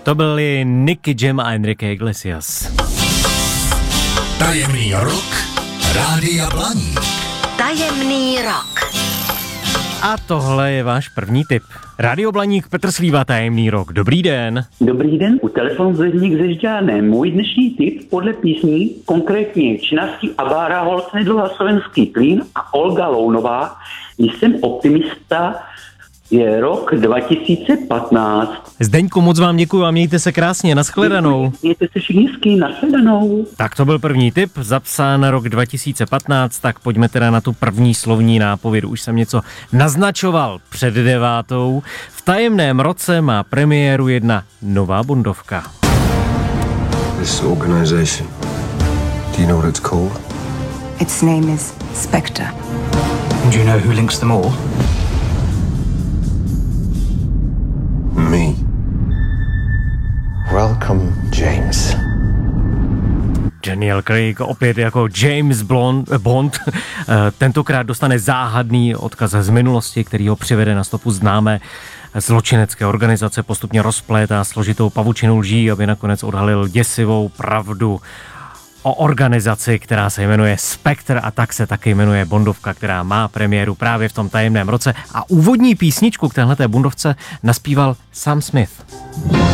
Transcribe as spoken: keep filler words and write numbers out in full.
To byli Nicky Jam a Enrique Iglesias. Tajemný rok Rádia Blaník. Tajemný rok. A tohle je váš první tip. Rádio Blaník, Petr Slíva, Tajemný rok. Dobrý den. Dobrý den, u telefonu Zdeněk ze Žďárné. Můj dnešní tip podle písní, konkrétně Činavský a Bára Holc Nedlouha Slovenský plyn a Olga Lounová, Jsem optimista, je rok dva tisíce patnáct. Zdeňku, moc vám děkuju a mějte se krásně, nashledanou. Mějte se všichni hezky, nashledanou. Tak to byl první tip, zapsán rok dva tisíce patnáct, tak pojďme teda na tu první slovní nápovědu. Už jsem něco naznačoval před devátou. V tajemném roce má premiéru jedna nová bondovka. This organization, do you know what it's called? Its name is Spectre. Do you know who links them all? Me. Welcome, James. Daniel Craig opět jako James Bond, Bond. Tentokrát dostane záhadný odkaz z minulosti, který ho přivede na stopu známé zločinecké organizace, postupně rozplétá složitou pavučinu lží, aby nakonec odhalil děsivou pravdu o organizaci, která se jmenuje Spectre, a tak se taky jmenuje bondovka, která má premiéru právě v tom tajemném roce. A úvodní písničku k téhleté bondovce naspíval Sam Smith.